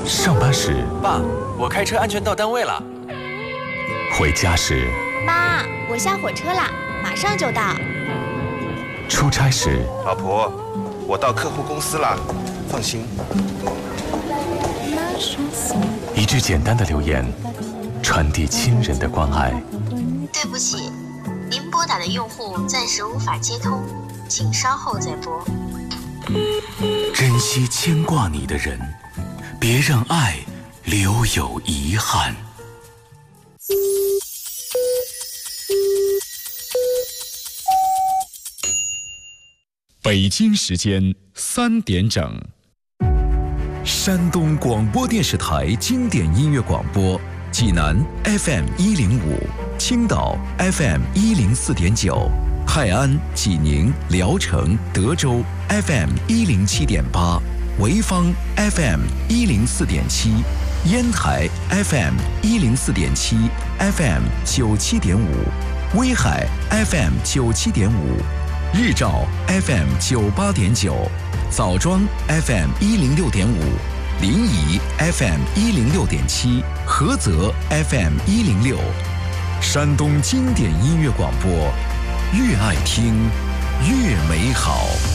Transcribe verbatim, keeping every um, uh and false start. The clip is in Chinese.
上班时， 爸，我开车安全到单位了。 回家时， 妈，我下火车啦，马上就到。 出差时， 老婆，我到客户公司啦，放心。 一句简单的留言，传递亲人的关爱。 对不起，您拨打的用户暂时无法接通，请稍后再拨。 珍惜牵挂你的人，别让爱留有遗憾。 北京时间三点整。 山东广播电视台经典音乐广播，济南 F M 一零五，青岛 F M 一零四点九，泰安、济宁、聊城、德州 F M 一零七点八，潍坊 F M 一零四点七，烟台 F M 一零四点七 ，F M 九七点五，威海 F M 九七点五。日照 F M 九八点九，枣庄 F M 一零六点五，临沂 F M 一零六点七，菏泽 F M 一零六。山东经典音乐广播，越爱听越美好。